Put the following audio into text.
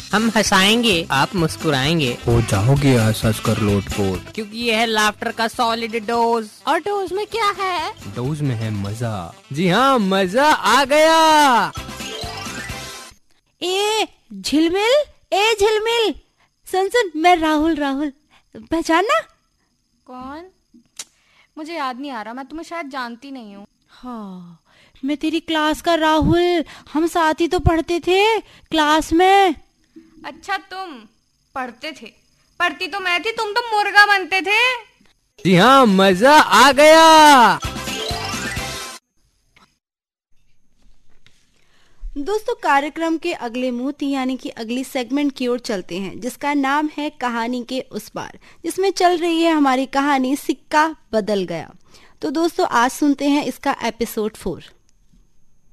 हम हंसाएंगे, आप मुस्कुराएंगे, हो जाओगे हंस हंस कर लोटपोट, क्योंकि ये है लाफ्टर का सॉलिड डोज। और डोज में क्या है? डोज में है मजा। जी हाँ, मजा आ गया। ए झिलमिल, सुन, मैं राहुल, पहचाना? कौन? मुझे याद नहीं आ रहा, मैं तुम्हें शायद जानती नहीं हूँ। हाँ, मैं तेरी क्लास का राहुल, हम साथ ही तो पढ़ते थे क्लास में। अच्छा, तुम पढ़ते थे? पढ़ती तो मैं थी, तुम तो मुर्गा बनते थे। जी हाँ, मजा आ गया। दोस्तों, कार्यक्रम के अगले मोती यानी कि अगली सेगमेंट की ओर चलते हैं, जिसका नाम है कहानी के उस पार, जिसमें चल रही है हमारी कहानी सिक्का बदल गया। तो दोस्तों, आज सुनते हैं इसका एपिसोड 4।